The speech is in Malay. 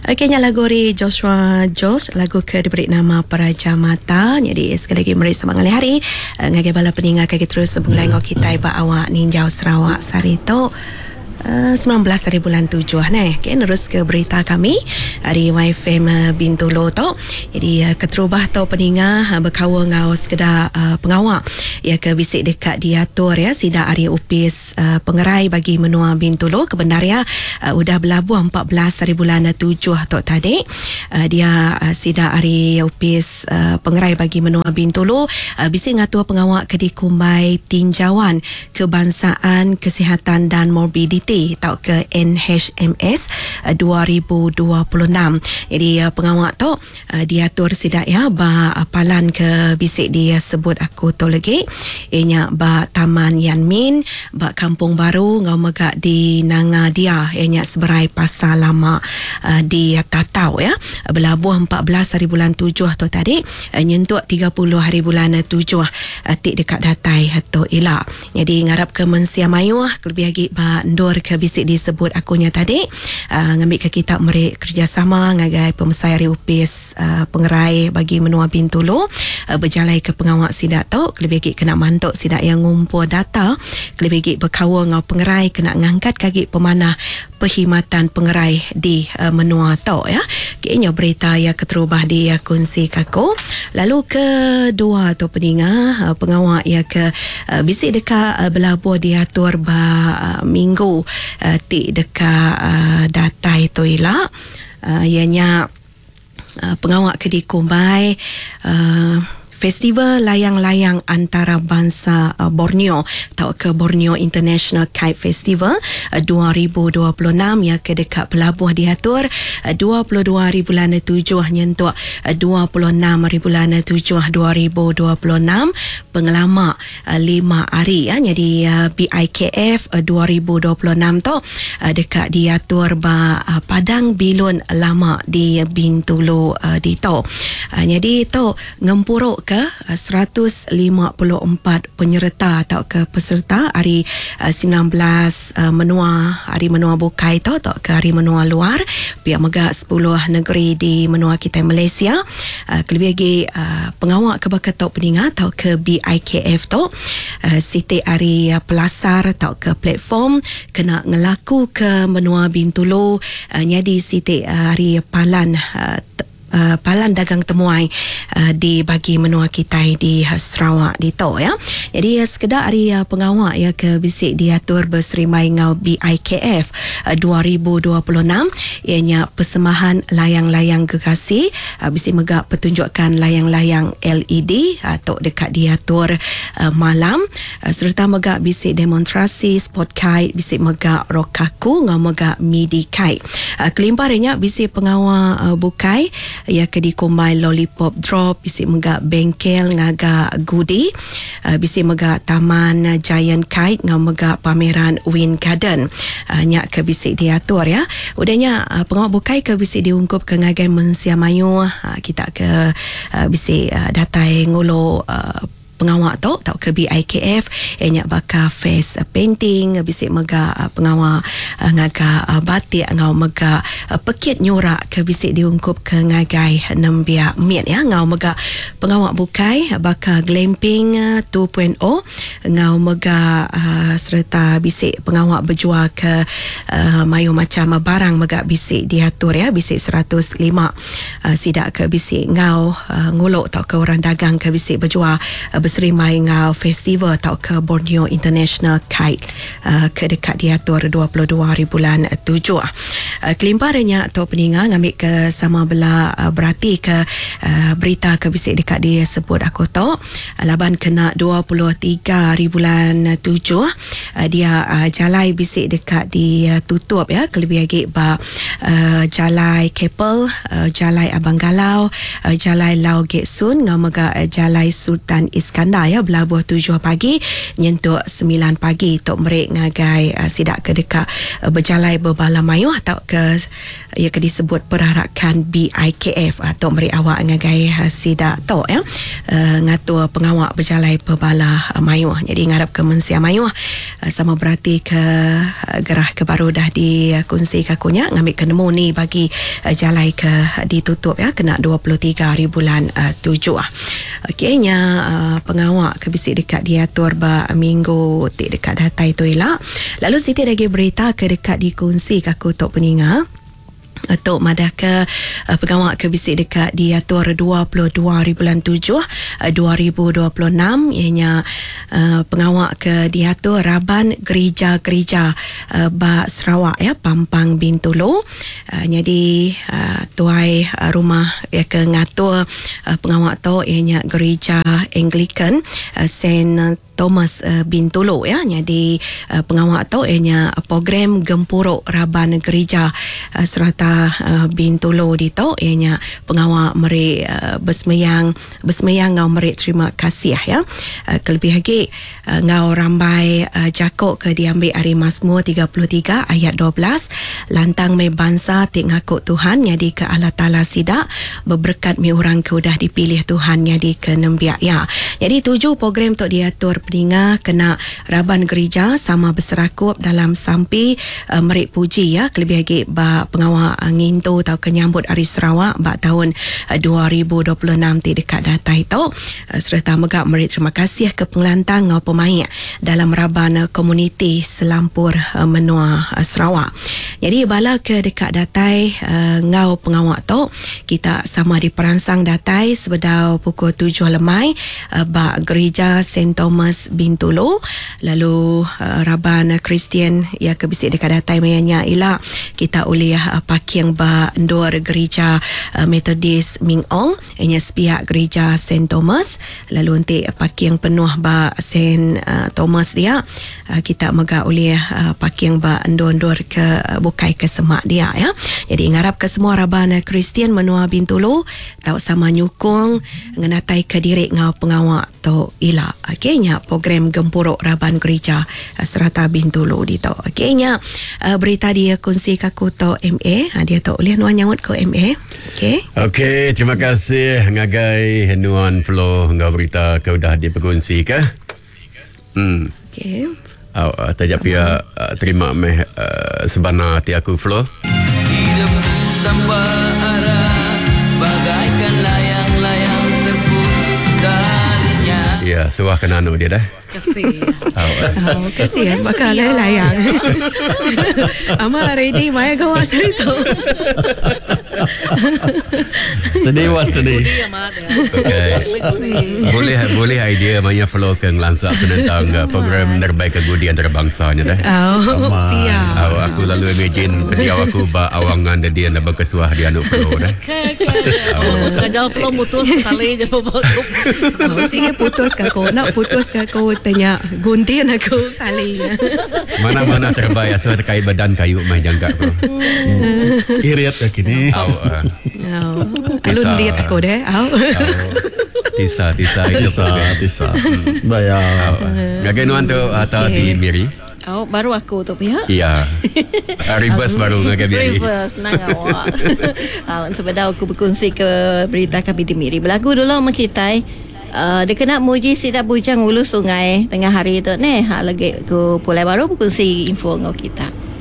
Okey, lagu dari Joshua Josh, lagu ke diberi nama Peraja Mata. Jadi sekali lagi meri semangat hari ngagai bala peningat kaki terus sebulai ngau kita iba awak Ninjau Sarawak Sarito 19 hari bulan 7 nah. Okay, terus ke berita kami hari YFM Bintulu tu. Jadi keterubah tu peningat berkawa ngau sekedar pengawak ya ke bisik dekat diatur ya sida hari upis pengerai bagi menua Bintulu kebenar ya udah berlabuh 14 hari bulan 7 tu tadi. Dia sida hari upis pengerai bagi menua Bintulu bisik ngatua pengawak ke dikumbai tinjauan kebangsaan kesihatan dan morbidity atau ke NHMS 2026. Jadi pengawak tu diatur sidak ya ba palan ke bisik dia sebut aku tu lagi ianya ba Taman Yanmin ba Kampung Baru ngau megak di Nanga dia ianya seberai pasar lama di Tatau ya berlabuh 14 hari bulan 7 tu tadi nyentuk 30 hari bulan 7 tik dekat datai atau ilak. Jadi ngarap ke Mensia Mayu lebih lagi ba ndor ke bisik disebut akunya tadi ngambil ke kita merek kerjasama ngagai pemesai hari upis pengerai bagi menua Bintulu berjalai ke pengawak sidak tu lebih lagi kena mantuk sidak yang ngumpul data lebih lagi berkawa ngau pengerai kena ngangkat kaki pemanah perkhidmatan pengerai di menua tu ya. Kayaknya berita yang keterubah di kongsi kaku. Lalu kedua tu peningat pengawak yang ke bisik dekat berlabuh diatur ba minggu tik dekat datai tu ilak ianya pengawak ke dikumbai Festival Layang-Layang Antarabangsa Borneo atau ke Borneo International Kite Festival 2026 yang ke dekat pelabuh diatur 22 hari bulan 7 nyentuk 26 hari bulan 7 2026 pengelama 5 hari ya. Jadi BIKF 2026 tu dekat diatur ba Padang Bilun Lama di Bintulu di tu. Jadi tu ngempuruk ke 154 penyerta atau ke peserta hari 19 menua hari menua bukai tu atau ke hari menua luar pihak megak 10 negeri di menua kita Malaysia. Kelebih lagi pengawak ke bakatok peningat atau ke BIKF tu siti hari pelasar atau ke platform kena ngelaku ke menua Bintulu jadi siti hari palan dagang temuai di bagi menua kita di Sarawak di to ya. Jadi sekedar hari pengawak ya ke bisik diatur berserimai ngau BIKF 2026 ianya persembahan layang-layang gergasi bisik megak pertunjukan layang-layang LED atau dekat diatur malam serta megak bisik demonstrasi sport kite bisik megak rokaku ngau megak midi kite. Kelimparannya bisik pengawak bukai ya ke dikumbai lollipop drop bisik megak bengkel ngaga goodie bisik megak taman giant kite ngau megak pameran Wind Garden nyak ke bisik diatur ya. Udahnya pengawak bukai ke bisik diungkup ke ngagai Mensia Mayu kita ke bisik datai ngolo pengawak tu tau ke BIKF ianya bakal face painting bisik mega pengawak ngaga batik ngau mega pekit nyurak ke bisik diungkup ke ngagai nembia miat ya ngau mega pengawak bukai bakal glamping 2.0 ngau mega serta bisik pengawak berjual ke mayu macam barang mega bisik diatur ya bisik 105 sidak ke bisik ngau nguluk tau ke orang dagang ke bisik berjual berserimai ngau festival atau ke Borneo International Kite ke dekat diatur 22 hari bulan 7. Kelimparannya atau peningat ngambil ke sama belah berarti ke berita ke bisik dekat dia sebut aku tu laban kena 23 hari bulan 7 dia jalai bisik dekat dia tutup ya kelebih lagi ba jalai Keppel jalai Abang Galau jalai Lau Gek Sun ngau mega jalai Sultan Iskandar ya berlabuh 7 pagi nyentuk 9 pagi tok merek ngagai sidak ke dekat berjalai Berbala Mayu atau ke ke ia ke disebut perarakan BIKF atau meri awak ngagai sidak tok ya ngatur pengawak berjalai pebala mayuh. Jadi ngarap ke mensia mayuh sama berarti ke gerah ke baru dah dikongsi kakunya ngambil ke nemu ni bagi jalai ke ditutup ya kena 23 hari bulan 7. Okey nya pengawak ke bisik dekat diatur ba minggu tik dekat data itu elak. Lalu Siti lagi berita ke dekat dikongsi kaku tok peninga untuk madah ke pengawak ke bisik dekat diatur 22 hari bulan 7 2026 ianya pengawak ke diatur Raban gereja-gereja ba Sarawak ya Pampang Bintulu. Jadi tuai rumah ya ke ngatur pengawak tu ianya gereja Anglican Saint Thomas Bintulu ya. Jadi pengawak tu ianya program Gempuruk Raban Gereja serata Bintulu di tu ianya pengawak meri bersemayang ngau meri terima kasih ya. Kelebih lagi ngau rambai jakok ke diambil hari Mazmur 33 ayat 12 lantang me bangsa tik ngakuk Tuhan jadi ke Allah Taala sidak berberkat mi orang ke udah dipilih Tuhan jadi ke nembiak ya. Jadi 7 program tu diatur peninga kena Raban Gereja sama berserakup dalam sampai merik puji ya. Kelebih lagi ba pengawak ngintu atau kenyambut Hari Sarawak ba tahun 2026 ti dekat data itu serta megak merik terima kasih ke pengelantang ngau pemain dalam Raban komuniti Selampur Menua Sarawak. Jadi bala ke dekat datai ngau pengawak tu kita sama diperansang datai sebedau pukul 7 lemai ba gereja Saint Thomas Bintulu. Lalu Raban Kristian ya ke bisik dekat datai mayanya ila kita oleh paking ba endor gereja Methodist Ming Ong ianya sepiak gereja Saint Thomas. Lalu untuk paking penuh ba Saint Thomas dia kita mega oleh paking ba endor ke bukai ke semak dia ya. Jadi ngarap ke semua Raban Kristian Menua Bintulu tau sama nyukung ngenatai ke diri ngau pengawak tu ila okeynya program Gempuruk Raban Gereja serata Bintulu di tu. Okeynya berita dia kongsi kaku tu MA dia tu oleh nuan nyawut ke MA. Okey terima kasih ngagai nuan Flo ngau berita ke udah dipekongsi ke. Okey. Tajap ya terima meh sebana ti aku Flo. Hidup tanpa arah bagaikan layang-layang terputus darinya. Ya, suah kena anu dia dah. Kesian bakal layang. Ama ready maya gawas itu. Steady. Okay. Boleh idea banyak Flo ke ngelansak tentang program terbaik kegudi antarabangsanya dah. Aku lalu imagine pediaw aku ba awangan dia nak berkesuah di anu Flo dah. Sengaja Flo putus sekali je pokok. Sige putus kako, nak putus kako tanya gunting aku kali. Mana terbaik asal terkait badan kayu mah jangka Flo. Iriat ya kini. Alun diet aku deh. Tisa itu Bayar. Ngagai nuan tu atau di Miri? Baru aku tu pihak. Iya. Reverse baru ngagai Miri. Reverse nang awak. Sebab aku berkongsi ke berita kami di Miri. Berlagu dulu sama kita. Dia kena muji sidak bujang ulu sungai tengah hari tu ni. Lagi aku pulai baru berkongsi info dengan kita.